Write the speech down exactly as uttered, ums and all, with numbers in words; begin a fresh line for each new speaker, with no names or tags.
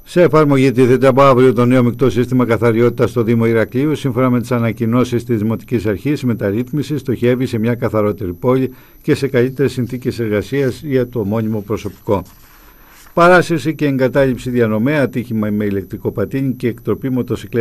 Σε εφαρμογή τίθεται από αύριο το νέο μεικτό σύστημα καθαριότητας στο Δήμο Ηρακλείου. Σύμφωνα με τις ανακοινώσεις της Δημοτικής Αρχής, η μεταρρύθμιση στοχεύει σε μια καθαρότερη πόλη και σε καλύτερες συνθήκες εργασίας για το μόνιμο προσωπικό. Παράσυρση και εγκατάλειψη διανομέα, ατύχημα με ηλεκτρικό πατίνι και εκτροπή μοτοσυκλέτας.